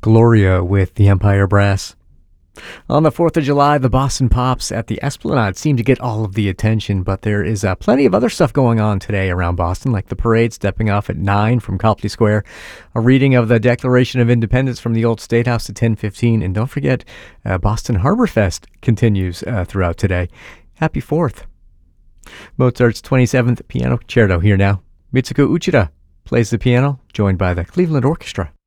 Gloria with the Empire Brass. On the 4th of July, the Boston Pops at the Esplanade seem to get all of the attention, but there is plenty of other stuff going on today around Boston, like the parade stepping off at 9 from Copley Square, a reading of the Declaration of Independence from the Old State House at 10:15, and don't forget, Boston Harbor Fest continues throughout today. Happy 4th. Mozart's 27th Piano Concerto here now. Mitsuko Uchida plays the piano, joined by the Cleveland Orchestra.